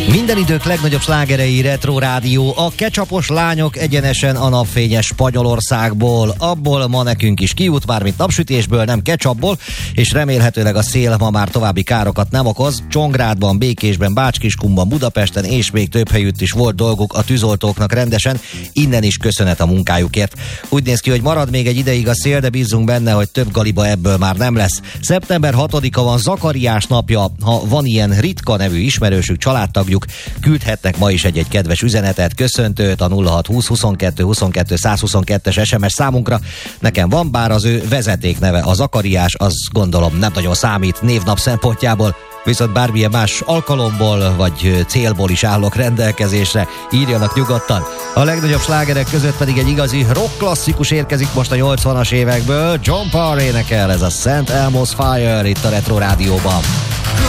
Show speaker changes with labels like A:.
A: Minden idők legnagyobb slágerei Retro Rádió, a ketchupos lányok egyenesen a napfényes Spanyolországból. Abból ma nekünk is kijut, mármint napsütésből, nem ketchupból, és remélhetőleg a szél ma már további károkat nem okoz. Csongrádban, Békésben, Bácskiskunban, Budapesten és még több helyütt is volt dolguk a tűzoltóknak rendesen. Innen is köszönet a munkájukért. Úgy néz ki, hogy marad még egy ideig a szél, de bízzunk benne, hogy több galiba ebből már nem lesz. Szeptember 6-a van Zakariás napja. Ha van ilyen Ritka nevű ismerősük, családtagjuk, küldhetnek ma is egy kedves üzenetet, köszöntőt a 0620 22 22 122-es SMS számunkra. Nekem van, bár az ő vezetékneve a Zakariás, az gondolom nem nagyon számít névnap szempontjából, viszont bármilyen más alkalomból vagy célból is állok rendelkezésre, írjanak nyugodtan. A legnagyobb slágerek között pedig egy igazi rock klasszikus érkezik most a 80-as évekből. John Parr énekel, ez a St. Elmo's Fire itt a Retro Rádióban.